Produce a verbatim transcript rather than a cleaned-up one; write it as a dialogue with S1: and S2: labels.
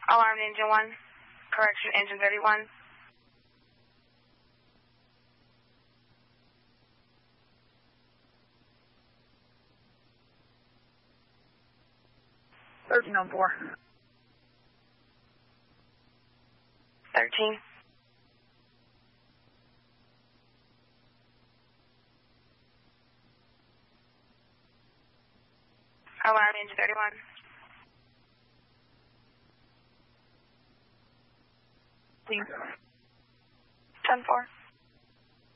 S1: Alarm engine one. Correction, engine thirty-one.
S2: Thirteen on four.
S1: Thirteen. Alarm engine thirty-one.
S2: Please.
S1: Ten four.